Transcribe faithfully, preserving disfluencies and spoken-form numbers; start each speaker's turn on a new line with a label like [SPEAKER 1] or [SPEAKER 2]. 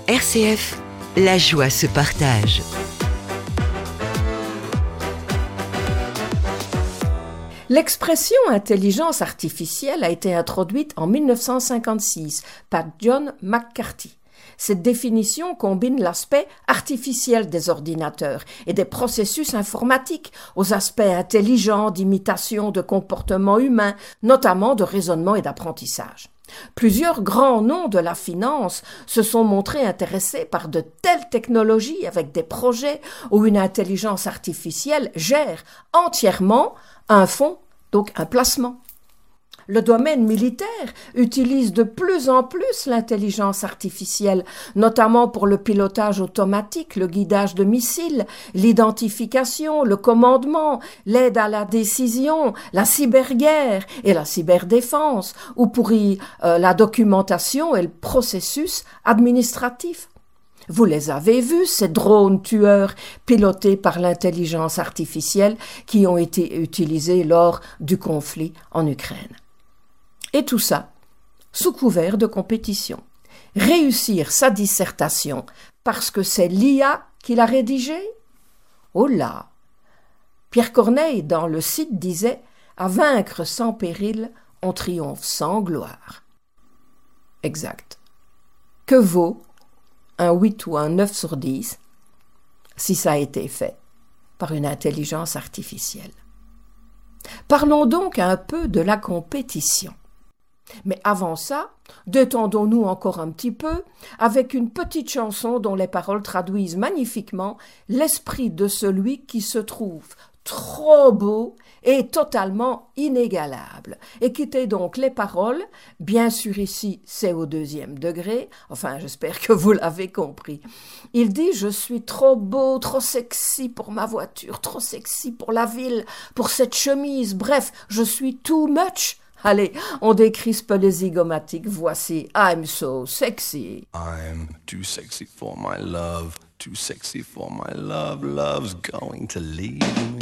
[SPEAKER 1] R C F, la joie se partage.
[SPEAKER 2] L'expression intelligence artificielle a été introduite en mille neuf cent cinquante-six par John McCarthy. Cette définition combine l'aspect artificiel des ordinateurs et des processus informatiques aux aspects intelligents d'imitation de comportements humains, notamment de raisonnement et d'apprentissage. Plusieurs grands noms de la finance se sont montrés intéressés par de telles technologies avec des projets où une intelligence artificielle gère entièrement un fonds, donc un placement. Le domaine militaire utilise de plus en plus l'intelligence artificielle, notamment pour le pilotage automatique, le guidage de missiles, l'identification, le commandement, l'aide à la décision, la cyberguerre et la cyberdéfense, ou pour y, euh, la documentation et le processus administratif. Vous les avez vus, ces drones tueurs pilotés par l'intelligence artificielle qui ont été utilisés lors du conflit en Ukraine. Et tout ça, sous couvert de compétition. Réussir sa dissertation parce que c'est l'I A qui l'a rédigée? Oh là! Pierre Corneille, dans Le Cid, disait « À vaincre sans péril, on triomphe sans gloire ». Exact. Que vaut un huit ou un neuf sur dix si ça a été fait par une intelligence artificielle? Parlons donc un peu de la compétition. Mais avant ça, détendons-nous encore un petit peu avec une petite chanson dont les paroles traduisent magnifiquement l'esprit de celui qui se trouve trop beau et totalement inégalable. Écoutez donc les paroles, bien sûr ici c'est au deuxième degré, enfin j'espère que vous l'avez compris. Il dit « Je suis trop beau, trop sexy pour ma voiture, trop sexy pour la ville, pour cette chemise, bref, je suis too much ». Allez, on décrispe les zygomatiques. Voici I'm so sexy.
[SPEAKER 3] I'm too sexy for my love, too sexy for my love, love's going to leave me.